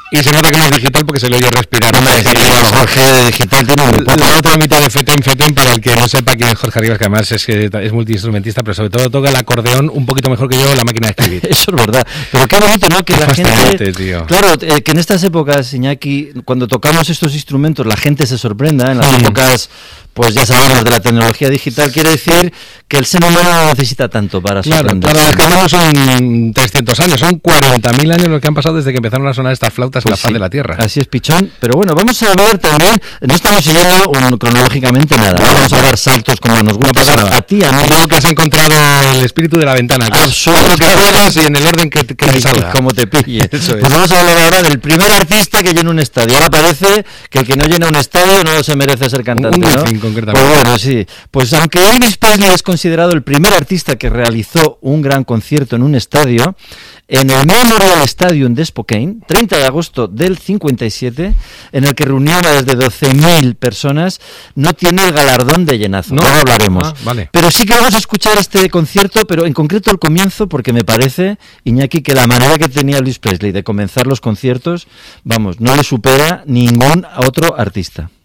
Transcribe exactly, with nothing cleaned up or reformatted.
Y se nota que no es digital porque se le oye respirar. Hombre, es que Jorge de digital tiene un poco. La otra mitad de Feten Feten, para el que no sepa quién es Jorge Arribas, que además es que es multiinstrumentista, pero sobre todo toca el acordeón un poquito mejor que yo la máquina de escribir. Eso es verdad. Pero qué bonito, ¿no? Que la gente... Tío. Claro, eh, que en estas épocas, Iñaki, cuando tocamos estos instrumentos, la gente se sorprenda. En las mm. épocas, pues ya sabemos, de la tecnología digital, quiere decir que el ser humano no necesita tanto para sorprender. Claro, para los que no son trescientos años, son cuarenta mil años los que han pasado desde que empezaron a sonar estas flautas pues en la faz sí, de la Tierra. Así es, Pichón. Pero bueno, vamos a ver también, no estamos siguiendo un, cronológicamente nada, no vamos a dar saltos como nos gusta pasar a ti, a mí. Creo que has encontrado el espíritu de la ventana, que es lo que puedas y en el orden que, que te salga. Como te pille. Eso es. Pues vamos a hablar ahora del primer artista que llena un estadio. Ahora parece que el que no llena un estadio no se merece ser cantante, un ¿no? Fin, concretamente. Pues bueno, sí. Pues aunque Elvis Presley es considerado el primer artista que realizó un gran concierto en un estadio, en el Memorial Stadium de Spokane, treinta de agosto del cincuenta y siete, en el que reunió a más de doce mil personas, no tiene el galardón de llenazo. No, no hablaremos. Ah, vale. Pero sí que vamos a escuchar este concierto, pero en concreto el comienzo, porque me parece, Iñaki, que la manera que tenía Elvis Presley de comenzar los conciertos, vamos, no le supera ningún otro artista.